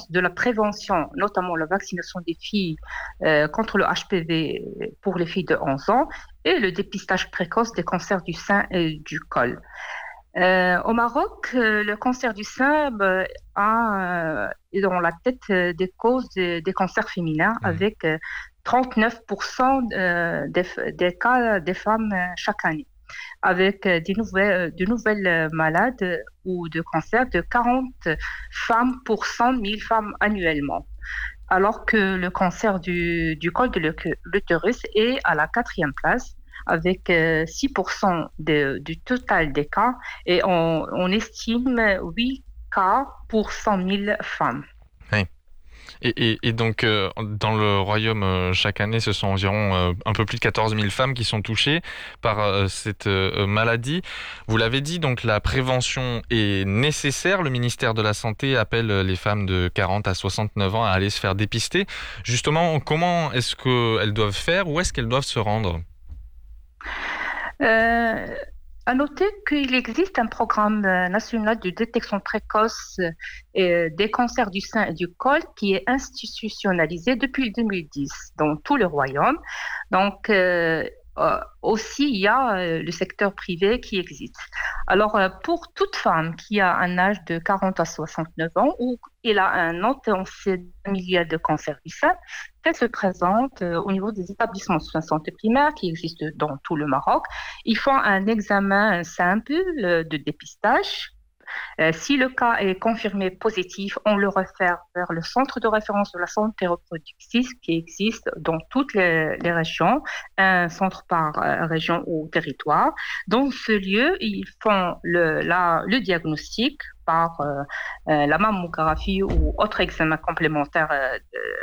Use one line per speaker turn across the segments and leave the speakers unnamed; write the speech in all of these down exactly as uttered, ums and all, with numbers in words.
l'importance de la prévention, notamment la vaccination des filles euh, contre le H P V pour les filles de onze ans et le dépistage précoce des cancers du sein et du col. Euh, au Maroc, euh, le cancer du sein bah, a, euh, est dans la tête euh, des causes des, des cancers féminins
Mhm.
avec euh, trente-neuf pour cent euh, des, des cas des femmes euh, chaque année, avec euh, des nouvelles, de nouvelles euh, malades euh, ou de cancers de quarante femmes pour cent mille femmes annuellement. Alors que le cancer du, du col de l'uc- l'utérus est à la quatrième place avec euh, six pour cent de- du total des cas et on, on estime huit cas pour cent mille femmes.
Oui. Et, et- et donc, euh, dans le royaume, euh, chaque année, ce sont environ euh, un peu plus de quatorze mille femmes qui sont touchées par euh, cette euh, maladie. Vous l'avez dit, donc la prévention est nécessaire. Le ministère de la Santé appelle euh, les femmes de quarante à soixante-neuf ans à aller se faire dépister. Justement, comment est-ce qu'elles doivent faire? Où est-ce qu'elles doivent se rendre?
Euh, à noter qu'il existe un programme euh, national de détection précoce euh, des cancers du sein et du col qui est institutionnalisé depuis deux mille dix dans tout le royaume. Donc, euh, euh, aussi, il y a euh, le secteur privé qui existe. Alors, euh, pour toute femme qui a un âge de quarante à soixante-neuf ans ou il a un antécédent familial de cancer du sein, qu'elle se présente euh, au niveau des établissements de soins de santé primaire qui existent dans tout le Maroc. Ils font un examen simple euh, de dépistage. Euh, si le cas est confirmé positif, on le réfère vers le centre de référence de la santé reproductive qui existe dans toutes les, les régions, un centre par euh, région ou territoire. Dans ce lieu, ils font le, la- le diagnostic par euh, euh, la mammographie ou autre examen complémentaire euh,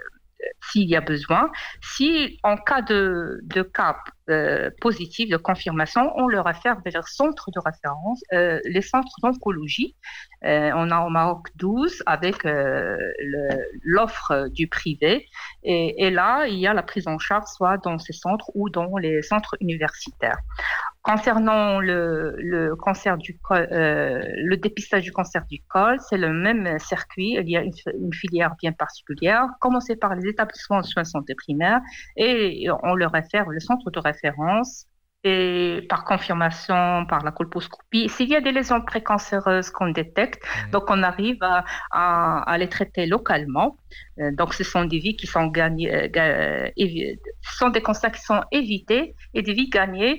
s'il y a besoin. Si en cas de, de cas euh, positif, de confirmation, on le réfère vers le centre de référence, euh, les centres d'oncologie. Euh, on a au Maroc douze avec euh, le- l'offre du privé. Et, et là, il y a la prise en charge soit dans ces centres ou dans les centres universitaires. Concernant le, le cancer du col, euh, le dépistage du cancer du col, c'est le même circuit. Il y a une, une filière bien particulière, commencer par les établissements de soins de santé primaire et on le réfère, le centre de référence et par confirmation, par la colposcopie. S'il y a des lésions précancéreuses qu'on détecte,
Mhm.
donc on arrive à, à, à les traiter localement. Euh, donc ce sont des vies qui sont gagnées, euh, ga- évi- ce sont des cancers qui sont évités et des vies gagnées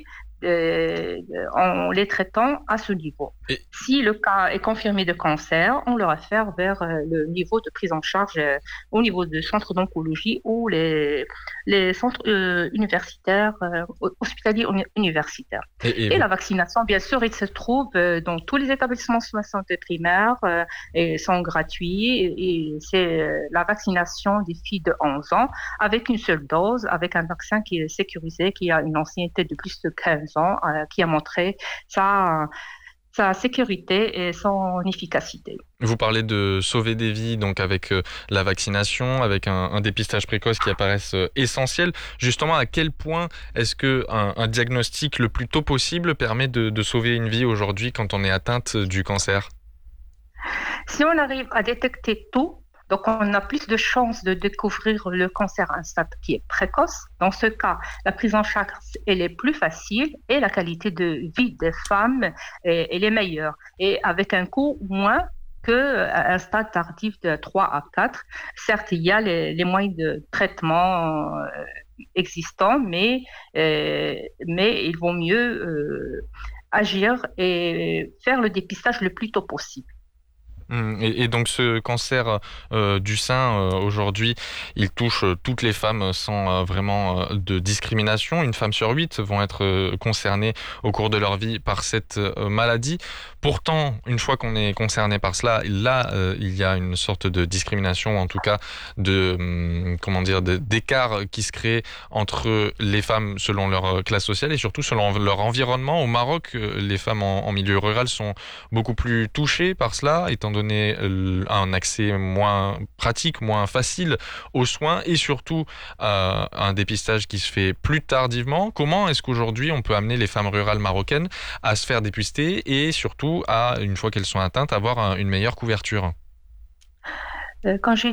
euh, en les traitant à ce niveau.
Et,
Si le cas est confirmé de cancer, on le réfère vers euh, le niveau de prise en charge euh, au niveau du centre d'oncologie ou les, les centres euh, universitaires, euh, hospitaliers uni- universitaires.
et, et
Et
vous
la vaccination, bien sûr, il se trouve euh, dans tous les établissements de santé primaire euh, et sont gratuits. Et, et c'est euh, la vaccination des filles de onze ans avec une seule dose, avec un vaccin qui est sécurisé, qui a une ancienneté de plus de quinze ans, euh, qui a montré sa, sa sécurité et son efficacité.
Vous parlez de sauver des vies, donc avec euh, la vaccination, avec un, un dépistage précoce qui apparaissent euh, essentiel. Justement, à quel point est-ce que un, un diagnostic le plus tôt possible permet de, de sauver une vie aujourd'hui quand on est atteinte du cancer?
Si on arrive à détecter tout, donc on a plus de chances de découvrir le cancer à un stade qui est précoce. Dans ce cas, la prise en charge elle est plus facile et la qualité de vie des femmes est, elle est meilleure et avec un coût moins qu'à un stade tardif de trois à quatre. Certes, il y a les, les moyens de traitement euh, existants, mais, euh, mais il vaut mieux euh, agir et faire le dépistage le plus tôt possible.
Hum, Et, et donc ce cancer euh, du sein euh, aujourd'hui, il touche euh, toutes les femmes sans euh, vraiment euh, de discrimination. Une femme sur huit vont être euh, concernées au cours de leur vie par cette euh, maladie. Pourtant, une fois qu'on est concerné par cela, là, euh, il y a une sorte de discrimination, en tout cas de hum, comment dire, de- d'écart qui se crée entre les femmes selon leur euh, classe sociale et surtout selon leur environnement. Au Maroc, euh, les femmes en, en milieu rural sont beaucoup plus touchés par cela, étant donné euh, un accès moins pratique, moins facile aux soins et surtout euh, un dépistage qui se fait plus tardivement. Comment est-ce qu'aujourd'hui on peut amener les femmes rurales marocaines à se faire dépister et surtout à, une fois qu'elles sont atteintes, avoir un- une meilleure couverture?
Euh, Quand j'ai